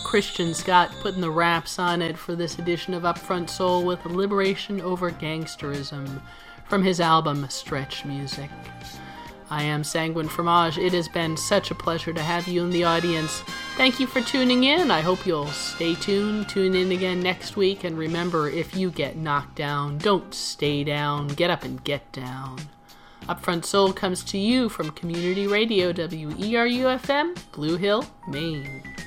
Christian Scott putting the raps on it for this edition of Upfront Soul with Liberation Over Gangsterism from his album Stretch Music. I am Sanguine Fromage. It has been such a pleasure to have you in the audience. Thank you for tuning in. I hope you'll stay tuned, tune in again next week, and remember, if you get knocked down, don't stay down. Get up and get down. Upfront Soul comes to you from Community Radio WERU-FM, Blue Hill, Maine.